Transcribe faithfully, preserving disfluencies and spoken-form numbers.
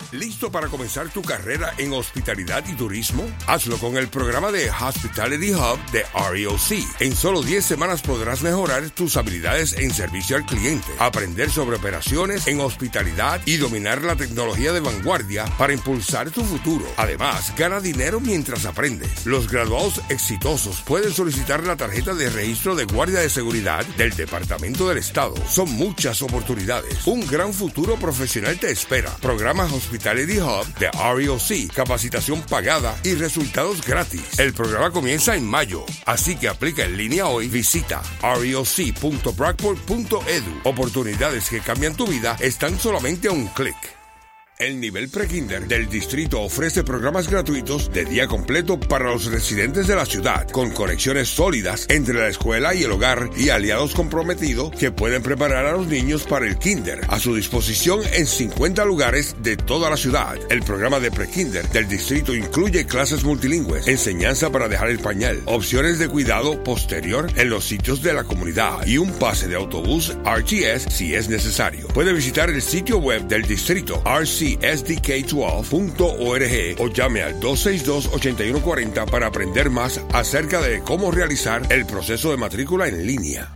¿Listo para comenzar tu carrera en hospitalidad y turismo? Hazlo con el programa de Hospitality Hub de R E O C. En solo diez semanas podrás mejorar tus habilidades en servicio al cliente, aprender sobre operaciones en hospitalidad y dominar la tecnología de vanguardia para impulsar tu futuro. Además, gana dinero mientras aprendes. Los graduados exitosos pueden solicitar la tarjeta de registro de guardia de seguridad del Departamento del Estado. Son muchas oportunidades. Un gran futuro profesional te espera. Programa Hospitality Hub de R E O C, capacitación pagada y resultados gratis. El programa comienza en mayo, así que aplica en línea hoy. Visita R E O C punto brockport punto edu. Oportunidades que cambian tu vida están solamente a un clic. El nivel prekinder del distrito ofrece programas gratuitos de día completo para los residentes de la ciudad, con conexiones sólidas entre la escuela y el hogar y aliados comprometidos que pueden preparar a los niños para el kinder, a su disposición en cincuenta lugares de toda la ciudad. El programa de prekinder del distrito incluye clases multilingües, enseñanza para dejar el pañal, opciones de cuidado posterior en los sitios de la comunidad y un pase de autobús R T S si es necesario. Puede visitar el sitio web del distrito R C S D K doce punto org o llame al dos seis dos, ocho uno cuatro cero para aprender más acerca de cómo realizar el proceso de matrícula en línea.